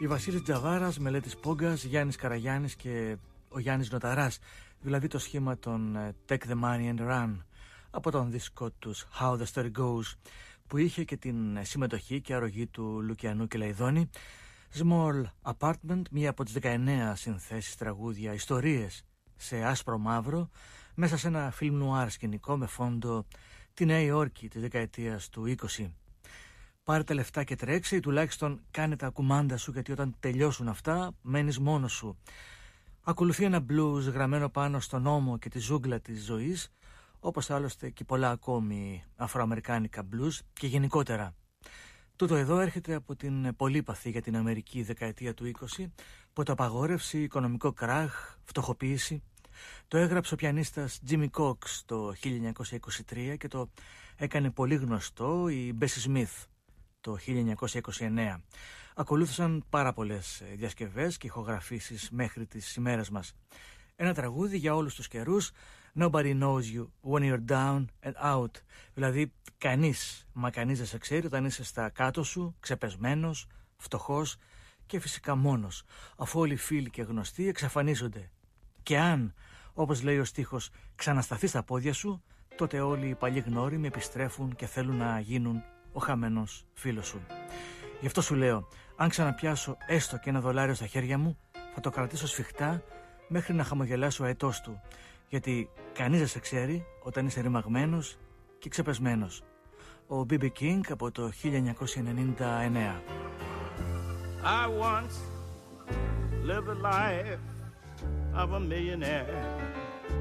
Η Βασίλης Τζαβάρας, Μελέτης Πόγκας, Γιάννης Καραγιάννης και ο Γιάννης Νοταράς, δηλαδή το σχήμα των Take the Money and Run από τον δίσκο τους How the Story Goes, που είχε και την συμμετοχή και αρρωγή του Λουκιανού και Λαϊδόνη. Small Apartment, μία από τις 19 συνθέσεις τραγούδια ιστορίες σε άσπρο μαύρο, μέσα σε ένα φιλμ νουάρ σκηνικό με φόντο τη Νέα Υόρκη της δεκαετίας του 20. Πάρε τα λεφτά και τρέξε, ή τουλάχιστον κάνε τα κουμάντα σου, γιατί όταν τελειώσουν αυτά μένεις μόνος σου. Ακολουθεί ένα blues γραμμένο πάνω στον ώμο και τη ζούγκλα της ζωής, όπως άλλωστε και πολλά ακόμη αφροαμερικάνικα blues και γενικότερα. Τούτο εδώ έρχεται από την πολύπαθη για την Αμερική δεκαετία του 20, ποταπαγόρευση, οικονομικό κράχ, φτωχοποίηση. Το έγραψε ο πιανίστας Jimmy Cox το 1923 και το έκανε πολύ γνωστό η Bessie Smith το 1929. Ακολούθησαν πάρα πολλές διασκευές και ηχογραφήσεις μέχρι τις ημέρες μας. Ένα τραγούδι για όλους τους καιρούς, Nobody knows you when you're down and out. Δηλαδή κανείς δεν σε ξέρει όταν είσαι στα κάτω σου, ξεπεσμένος, φτωχός και φυσικά μόνος, αφού όλοι οι φίλοι και γνωστοί εξαφανίζονται. Και αν, όπως λέει ο στίχος, ξανασταθείς στα πόδια σου, τότε όλοι οι παλιοί γνώριμοι επιστρέφουν και θέλουν να γίνουν ο χαμένος φίλος σου. Γι' αυτό σου λέω, αν ξαναπιάσω έστω και $1 στα χέρια μου, θα το κρατήσω σφιχτά μέχρι να χαμογελάσω αετός του, γιατί κανείς δεν σε ξέρει όταν είσαι ρημαγμένος και ξεπεσμένος. Ο B.B. King από το 1999. I once lived a life of a millionaire.